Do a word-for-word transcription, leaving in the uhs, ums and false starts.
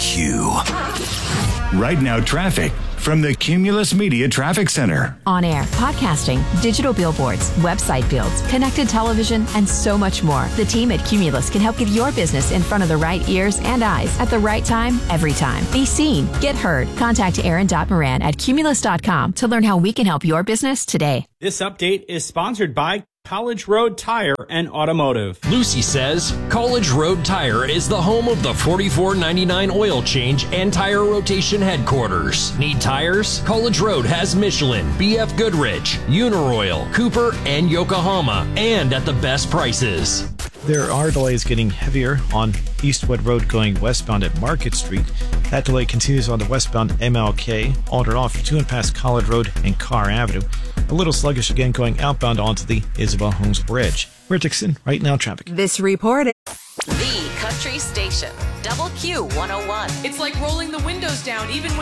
Q. Right now, traffic from the Cumulus Media Traffic Center. On air, podcasting, digital billboards, website builds, connected television, and so much more. The team at Cumulus can help get your business in front of the right ears and eyes at the right time, every time. Be seen, get heard. Contact Aaron Moran at cumulus dot com to learn how we can help your business today. This update is sponsored by College Road Tire and Automotive. Lucy says College Road Tire is the home of the forty-four ninety-nine oil change and tire rotation headquarters. Need tires? College Road has Michelin, B F Goodrich, Uniroyal, Cooper, and Yokohama, and at the best prices. There are delays getting heavier on Eastwood Road going westbound at Market Street. That delay continues on the westbound M L K, altered off to and past College Road and Carr Avenue. A little sluggish again going outbound onto the Isabel Holmes Bridge. We're Dixon, right now traffic. This report is The Country Station, Double Q one oh one. It's like rolling the windows down even when